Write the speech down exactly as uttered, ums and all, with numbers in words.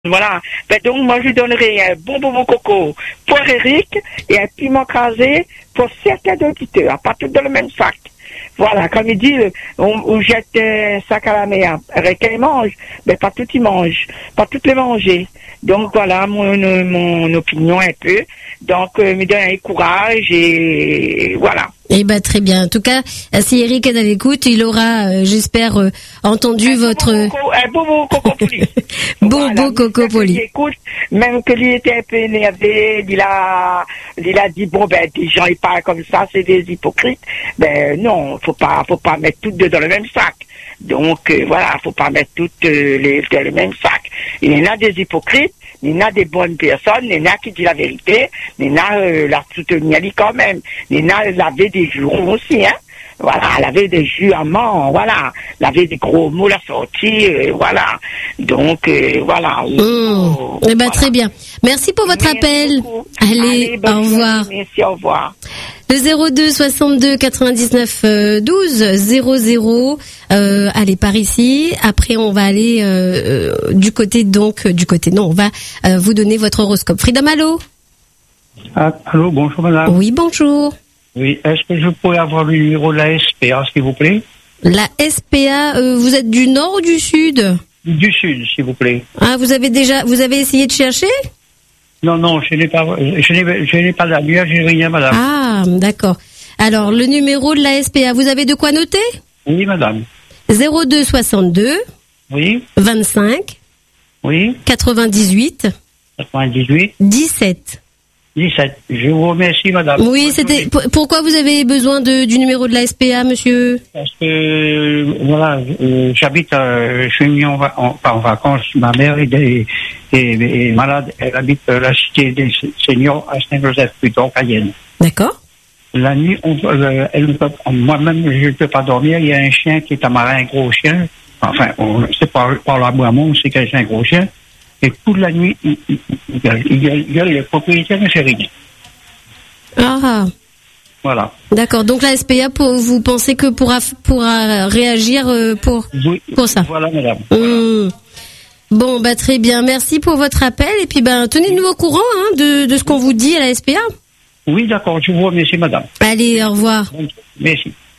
Voilà. Ben donc, moi, je lui donnerai un bon bonbon coco pour Eric et un piment crasé pour certains auditeurs, pas tous dans le même sac. Voilà, comme il dit, on, on jette un sac à la mer. Eric, il mange, mais pas tout il mange, pas toutes les manger. Donc, voilà mon, mon opinion un peu. Donc, euh, me donne un courage et voilà. Eh ben très bien. En tout cas, si Eric est à l'écoute, il aura, euh, j'espère, euh, entendu un votre bon coco, un bon bon coco poli. bon Voilà, beau coco poli. Écoute, même que lui était un peu énervé, il a, il a dit bon ben des gens ils parlent comme ça, c'est des hypocrites. Ben non, faut pas, faut pas mettre toutes deux dans le même sac. Donc euh, voilà, faut pas mettre toutes euh, les dans le même sac. Il y en a des hypocrites. Il y en a des bonnes personnes, il y en a qui disent la vérité, il y en a euh, la soutenir quand même, il y en a laver des jurons aussi, hein. Voilà, laver des jurements, voilà, laver des gros mots la sortie, euh, voilà. Donc euh, voilà. Mmh. Oh, eh ben voilà. Très bien. Merci pour votre Merci appel. Beaucoup. Allez, Allez au revoir. Merci, au revoir. Le zéro deux soixante-deux quatre-vingt-dix-neuf douze zéro zéro. Euh, allez par ici. Après, on va aller euh, euh, du côté donc du côté. Non, on va euh, vous donner votre horoscope. Freedom, allô. Ah, allô, bonjour madame. Oui, bonjour. Oui, est-ce que je pourrais avoir le numéro de la S P A, s'il vous plaît? La S P A, euh, vous êtes du nord ou du sud? Du sud, s'il vous plaît. Ah, vous avez déjà, vous avez essayé de chercher? Non, non, je n'ai pas, je n'ai, je n'ai pas d'allume, je n'ai rien, madame. Ah, d'accord. Alors, le numéro de la S P A, vous avez de quoi noter? Oui, madame. zéro deux soixante-deux. Oui. vingt-cinq. Oui. quatre-vingt-dix-huit. quatre-vingt-dix-huit. dix-sept. dix-sept. Je vous remercie, madame. Oui, c'était, p- pourquoi vous avez besoin de, du numéro de la S P A, monsieur? Parce que, euh, voilà, euh, j'habite, euh, je suis venu en, va- en, pas en vacances, ma mère est, est, est, est malade, elle habite euh, la cité des seniors à Saint-Joseph, plutôt, Cayenne. D'accord. La nuit, on, euh, elle ne peut, moi-même, je ne peux pas dormir. Il y a un chien qui est amarré, un gros chien. Enfin, on, c'est pas par la boîte, c'est que c'est un gros chien. Et toute la nuit, il, il, il, gueule, il, gueule, il gueule, le propriétaire ne fait rien. Ah. Voilà. D'accord. Donc la S P A, pour, vous pensez que pourra, pourra réagir euh, pour, oui, pour ça? Voilà, madame. Mmh. Voilà. Bon, bah très bien. Merci pour votre appel. Et puis, ben, tenez-nous au courant hein, de, de ce qu'on vous dit à la S P A. Oui, d'accord. Je vous remercie, madame. Allez, au revoir. Merci.